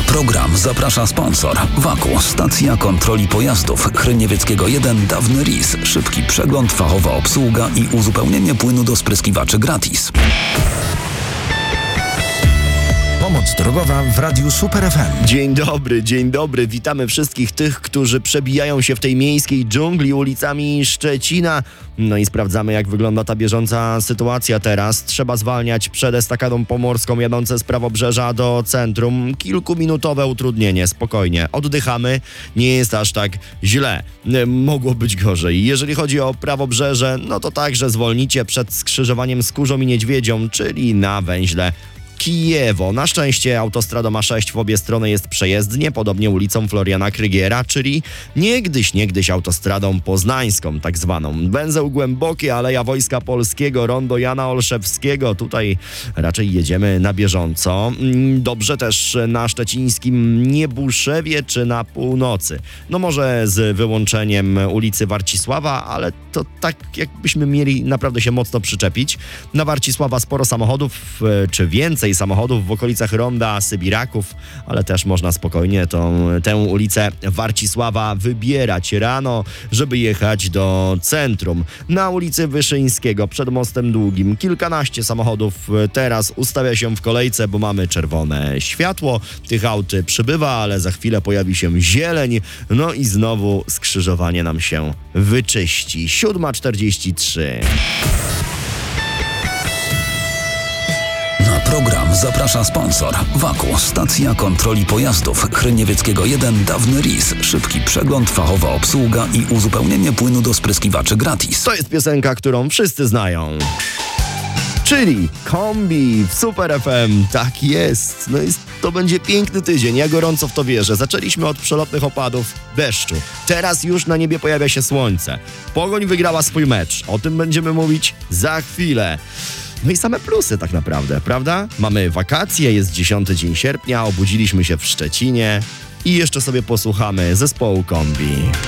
program zaprasza sponsor. Waku, stacja kontroli pojazdów. Chryniewieckiego 1, dawny RIS. Szybki przegląd, fachowa obsługa i uzupełnienie płynu do spryskiwaczy gratis. Pomoc drogowa w Radiu Super FM. Dzień dobry, witamy wszystkich tych, którzy przebijają się w tej miejskiej dżungli ulicami Szczecina. No i sprawdzamy, jak wygląda ta bieżąca sytuacja teraz. Trzeba zwalniać przed estakadą pomorską jadące z Prawobrzeża do centrum. Kilkuminutowe utrudnienie, spokojnie, oddychamy, nie jest aż tak źle. Mogło być gorzej. Jeżeli chodzi o Prawobrzeże, no to także zwolnicie przed skrzyżowaniem z Kurzą i Niedźwiedzią, czyli na węźle Kijewo. Na szczęście autostradą A6 w obie strony jest przejezdnie, podobnie ulicą Floriana Krygiera, czyli niegdyś autostradą poznańską tak zwaną. Węzeł Głębokie, Aleja Wojska Polskiego, rondo Jana Olszewskiego. Tutaj raczej jedziemy na bieżąco. Dobrze też na szczecińskim Niebuszewie czy na północy. No może z wyłączeniem ulicy Warcisława, ale to tak jakbyśmy mieli naprawdę się mocno przyczepić. Na Warcisława sporo samochodów, czy więcej samochodów w okolicach ronda Sybiraków, ale też można spokojnie tę ulicę Warcisława wybierać rano, żeby jechać do centrum. Na ulicy Wyszyńskiego przed Mostem Długim kilkanaście samochodów teraz ustawia się w kolejce, bo mamy czerwone światło. Tych aut przybywa, ale za chwilę pojawi się zieleń, no i znowu skrzyżowanie nam się wyczyści. 7:43. Na program zaprasza sponsor. Waku, stacja kontroli pojazdów. Chryniewieckiego 1, dawny RIS. Szybki przegląd, fachowa obsługa i uzupełnienie płynu do spryskiwaczy gratis. To jest piosenka, którą wszyscy znają. Czyli Kombi w Super FM. Tak jest. No i to będzie piękny tydzień. Ja gorąco w to wierzę. Zaczęliśmy od przelotnych opadów deszczu. Teraz już na niebie pojawia się słońce. Pogoń wygrała swój mecz. O tym będziemy mówić za chwilę. No i same plusy tak naprawdę, prawda? Mamy wakacje, jest 10 dzień sierpnia, obudziliśmy się w Szczecinie i jeszcze sobie posłuchamy zespołu Kombi.